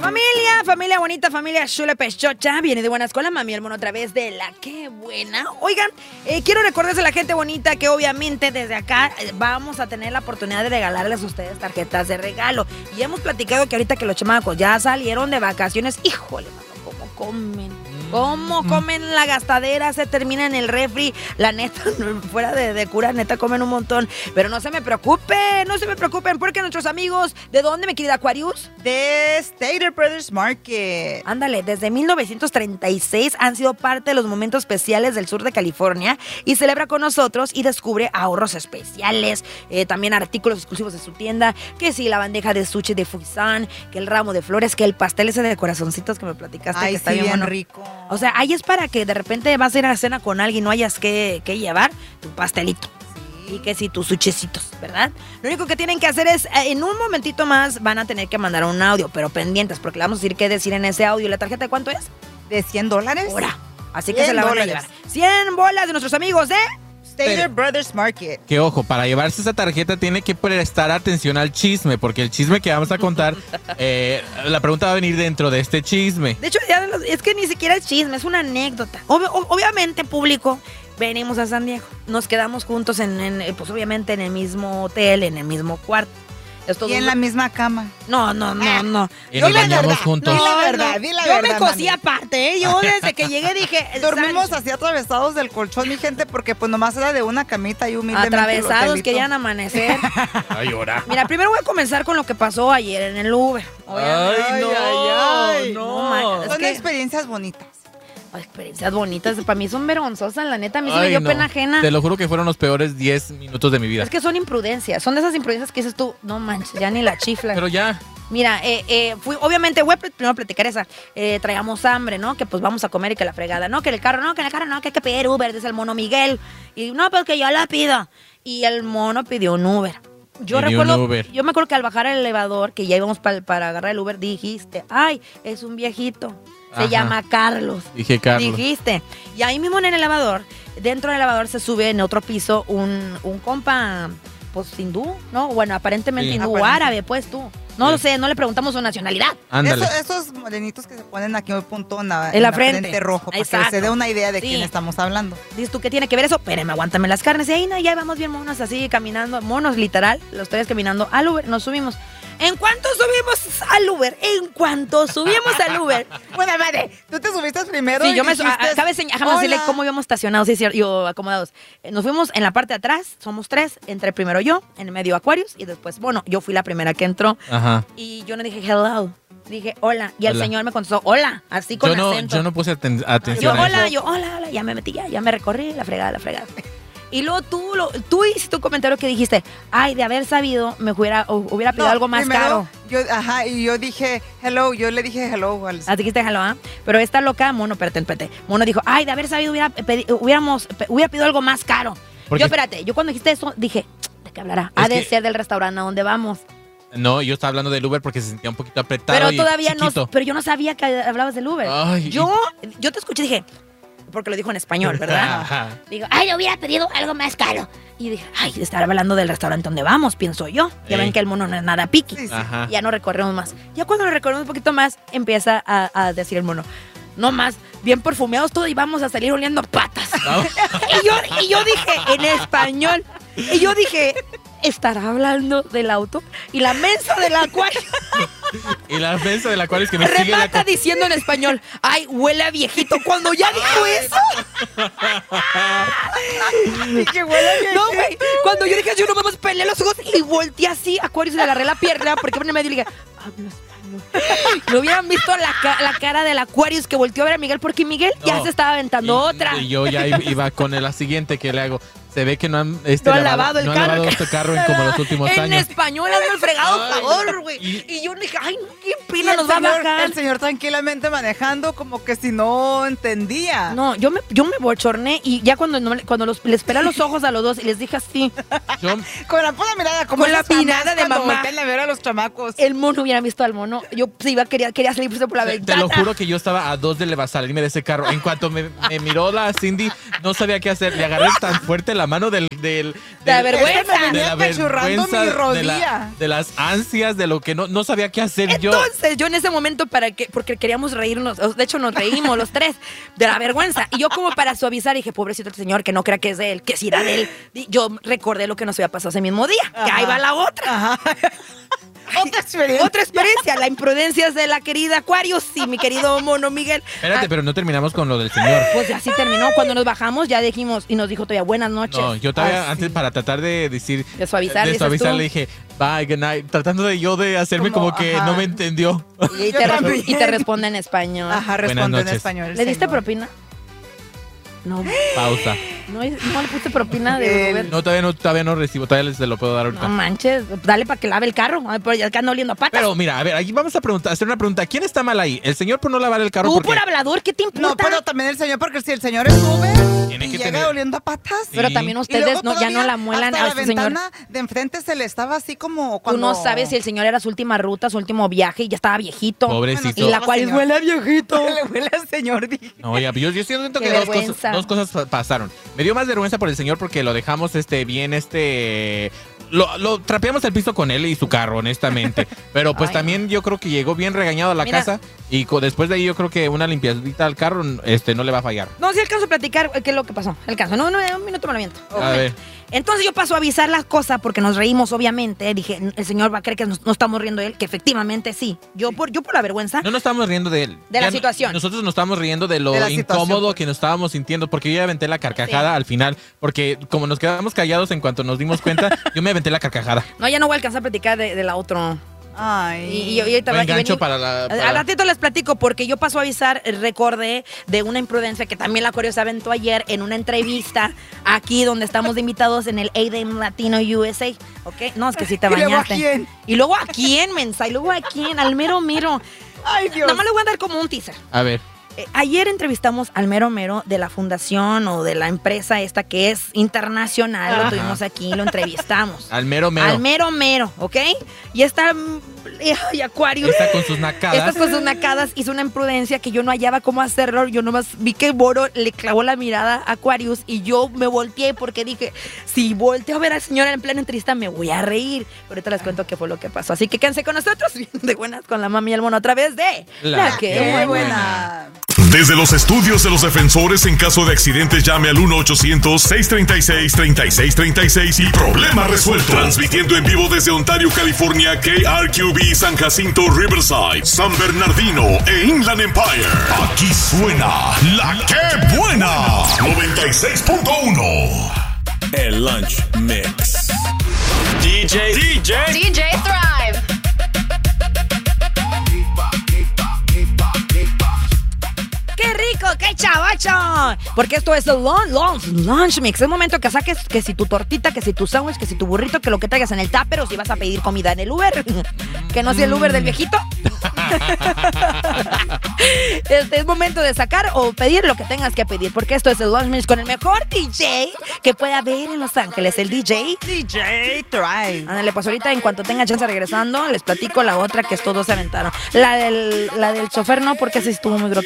Familia bonita, familia chula pechocha. Viene de buena escuela, mami, el mono otra vez de la que buena. Oigan, quiero recordarles a la gente bonita que obviamente desde acá vamos a tener la oportunidad de regalarles a ustedes tarjetas de regalo. Y hemos platicado que ahorita que los chamacos ya salieron de vacaciones, híjole, mano, cómo comen. ¿Cómo comen la gastadera? Se termina en el refri. La neta, fuera de cura, neta, comen un montón. Pero no se me preocupen, porque nuestros amigos, ¿de dónde, mi querida Aquarius? De Stater Brothers Market. Ándale, desde 1936 han sido parte de los momentos especiales del sur de California y celebra con nosotros y descubre ahorros especiales, también artículos exclusivos de su tienda, que sí, la bandeja de sushi de Fuisan, que el ramo de flores, que el pastel ese de corazoncitos que me platicaste. Ay, que está sí, bien bueno. rico. O sea, ahí es para que de repente vas a ir a la cena con alguien y no hayas que llevar tu pastelito. Sí. Y que sí, tus suchecitos, ¿verdad? Lo único que tienen que hacer es, en un momentito más, van a tener que mandar un audio, pero pendientes, porque le vamos a decir qué decir en ese audio. ¿La tarjeta de cuánto es? ¿De $100? Ahora. Así que se la van a llevar. 100 bolas de nuestros amigos de Stater Brothers Market. Que ojo, para llevarse esa tarjeta tiene que prestar atención al chisme, porque el chisme que vamos a contar, la pregunta va a venir dentro de este chisme. De hecho, ya es que ni siquiera es chisme, es una anécdota. Obviamente, público, venimos a San Diego. Nos quedamos juntos pues obviamente en el mismo hotel, en el mismo cuarto. Y en la misma cama. No. Y nos bañamos juntos. Di la verdad. Yo me cosí aparte, ¿eh? Yo desde que llegué dije... Dormimos así atravesados del colchón, mi gente, porque pues nomás era de una camita y humildemente. Atravesados, querían amanecer. Ay, ahora. Mira, primero voy a comenzar con lo que pasó ayer en el Uber. Ay, no. Son experiencias bonitas. Experiencias bonitas, para mí son vergonzosas, la neta, a mí se me dio pena ajena. Te lo juro que fueron los peores 10 minutos de mi vida. Es que son imprudencias, son de esas imprudencias que dices tú, no manches, ya ni la chifla. Pero ya. Mira, obviamente voy a primero platicar esa. Traíamos hambre, ¿no? Que pues vamos a comer y que la fregada, ¿no? Que en el carro no, que hay que pedir Uber, dice el mono Miguel. Y no, pues que yo la pido. Y el mono pidió un Uber. Yo me acuerdo que al bajar el elevador, que ya íbamos para agarrar el Uber, dijiste, ay, es un viejito. Se llama Carlos. Dije Carlos. Dijiste. Y ahí mismo en el elevador, dentro del elevador se sube en otro piso un compa, pues hindú, ¿no? Bueno, aparentemente hindú, árabe, pues tú. No lo sé, no le preguntamos su nacionalidad. Ándale. Esos morenitos que se ponen aquí un punto en la frente rojo, para que se dé una idea de quién estamos hablando. Dices tú, ¿qué tiene que ver eso? Espérame, aguántame las carnes. Y ahí ya vamos bien monos así caminando, monos literal, los tres caminando al Uber, nos subimos. ¿En cuánto subimos al Uber? Bueno, madre, tú te subiste primero. Sí, y yo me dijiste, acabé de decirle cómo íbamos estacionados, sí, yo acomodados. Nos fuimos en la parte de atrás, somos tres, entré primero yo, en el medio Aquarius, y después, bueno, yo fui la primera que entró. Ajá. Y yo no dije hello, dije hola, y el señor me contestó hola, así con acento. Yo no puse atención a eso. Hola, ya me metí, ya me recorrí, la fregada. Y luego tú hiciste un comentario que dijiste, ay, de haber sabido, me hubiera pedido algo más caro. Y yo dije hello, yo le dije hello. Dijiste hello, ¿ah? Pero esta loca, Mono, espérate. Mono dijo, ay, de haber sabido, hubiera pedido algo más caro. Yo cuando dijiste eso, dije, ¿de qué hablará? Ha de ser del restaurante a donde vamos. No, yo estaba hablando del Uber porque se sentía un poquito apretado. Pero y todavía chiquito. pero yo no sabía que hablabas del Uber. Ay, yo te escuché y dije, porque lo dijo en español, ¿verdad? Ajá. Digo, ay, le hubiera pedido algo más caro. Y dije, ay, estar hablando del restaurante donde vamos, pienso yo. Ya ven que el mono no es nada piqui. Sí. Ya no recorremos más. Ya cuando lo recorremos un poquito más, empieza a decir el mono, no más, bien perfumeados todos y vamos a salir oliendo patas. ¿No? y yo dije, en español, ¿estará hablando del auto? Y la mensa del Acuario. Y la mensa del Acuario es que nos sigue remata diciendo en español, ay, huele a viejito. Cuando ya dijo eso. Y que huele a viejito. No, güey. Cuando yo dije, yo no vamos a pelear los ojos y volteé así, Acuario, y le agarré la pierna porque en medio y le dije, hablo español. No hubieran visto la cara del Aquarius que volteó a ver a Miguel porque Miguel ya se estaba aventando otra. Y yo ya iba con la siguiente que le hago. Se ve que no han lavado este carro en como los últimos años. En español, hazme el fregado, por favor, güey. Y yo dije, ay, qué pena nos va a bajar. El señor tranquilamente manejando como que si no entendía. No, yo me bochorné y ya cuando les pelé los ojos a los dos y les dije así. Con la pura mirada, como con la mirada de mamá. Voltean a ver a los chamacos. El mono hubiera visto al mono. Yo quería salir por la ventana. Te lo juro que yo estaba a 2 de salirme de ese carro. En cuanto me miró la Cindy, no sabía qué hacer. Le agarré tan fuerte la mano de la vergüenza. De la vergüenza, mi rodilla. De las ansias, de lo que no sabía qué hacer. Entonces, yo en ese momento, porque queríamos reírnos, de hecho nos reímos los tres, de la vergüenza. Y yo como para suavizar dije, pobrecito este señor, que no crea que es de él, que si era de él. Y yo recordé lo que nos había pasado ese mismo día, que ahí va la otra. Ajá. Otra experiencia, la imprudencia de la querida Aquarius y mi querido mono Miguel. Espérate, pero no terminamos con lo del señor. Pues así terminó. Cuando nos bajamos ya dijimos, y nos dijo todavía buenas noches. No, yo todavía antes para tratar de decir... De suavizar, le dije, bye, good night. Tratando de hacerme como que no me entendió. Y te responde en español. Ajá, responde en español. ¿Le diste propina? No. Pausa. No le puse propina de Uber. No, todavía no recibo. Todavía se lo puedo dar ahorita. No manches, dale para que lave el carro. Pero ya anda oliendo a patas. Pero mira, a ver, aquí vamos a hacer una pregunta. ¿Quién está mal ahí? ¿El señor por no lavar el carro? Tú por hablador, ¿qué te importa? No, pero también el señor, porque si el señor es Uber y llega oliendo a patas. Sí. Pero también ustedes ya no la muelan a este señor. La ventana de enfrente se le estaba así como cuando... Tú no sabes si el señor era su última ruta, su último viaje y ya estaba viejito. Pobrecito. Y la cual huele a viejito. Le huele al señor. No, ya, yo siento que dos cosas pasaron. Me dio más vergüenza por el señor porque lo dejamos bien, lo trapeamos el piso con él y su carro, honestamente. Pero pues también yo creo que llegó bien regañado a la casa y después de ahí yo creo que una limpiadita al carro no le va a fallar. No, sí alcanzo a platicar qué es lo que pasó. Alcanzo. No, un minuto me lo aviento. A ver. Entonces yo paso a avisar las cosas porque nos reímos, obviamente. Dije, el señor va a creer que no estamos riendo de él, que efectivamente sí. Yo por la vergüenza. No nos estamos riendo de él. De la situación. Nosotros nos estamos riendo de lo incómodo que nos estábamos sintiendo, porque yo ya aventé la carcajada al final, porque como nos quedamos callados en cuanto nos dimos cuenta, yo me aventé la carcajada. No, ya no voy a alcanzar a platicar de la otra. Ay. Y yo engancho para al ratito les platico porque yo paso a avisar, recordé de una imprudencia que también la Aquarius aventó ayer en una entrevista aquí donde estamos de invitados en el A-Day Latino USA, ¿ok? No, es que si te bañaste. ¿Y luego a quién? ¿Y luego a quién, mensa? ¿Y luego a quién? Al mero mero. Ay, Dios. Nada más le voy a dar como un teaser. A ver. Ayer entrevistamos al mero mero de la fundación o de la empresa esta que es internacional. Ajá. Lo tuvimos aquí, lo entrevistamos. Al mero mero. Al mero mero, ¿ok? Y está Aquarius. Está con sus nacadas. Está con sus nacadas. Hizo una imprudencia que yo no hallaba cómo hacerlo. Yo nomás vi que Boro le clavó la mirada a Aquarius y yo me volteé porque dije, si volteo a ver al señor en plena entrevista me voy a reír. Pero ahorita les cuento qué fue lo que pasó. Así que quédense con nosotros. De buenas con la mami y el mono otra vez de La que buena. Desde los estudios de los defensores, en caso de accidentes, llame al 1-800-636-3636 y problema resuelto. Transmitiendo en vivo desde Ontario, California, KRQB, San Jacinto, Riverside, San Bernardino e Inland Empire. Aquí suena La Que Buena 96.1. El Lunch Mix. DJ Thrive. ¡Qué rico! ¡Qué chavacho! Porque esto es el Lunch Mix. Es el momento que saques que si tu tortita, que si tu sándwich, que si tu burrito, que lo que traigas en el tupper o si vas a pedir comida en el Uber. Que no sea el Uber del viejito. Es momento de sacar o pedir lo que tengas que pedir. Porque esto es el Lunch Mix con el mejor DJ que pueda haber en Los Ángeles. El DJ Thrive. Ándale, pues ahorita en cuanto tenga chance regresando, les platico la otra que estos dos se aventaron. La del chofer no, porque ese estuvo muy grotesco.